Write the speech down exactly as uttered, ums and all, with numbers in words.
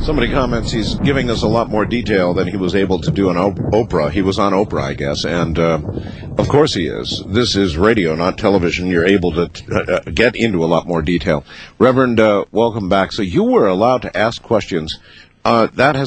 Somebody comments he's giving us a lot more detail than he was able to do on Oprah. He was on Oprah, I guess, and uh, of course he is. This is radio, not television. You're able to uh, get into a lot more detail. Reverend, uh, welcome back. So you were allowed to ask questions. Uh, that has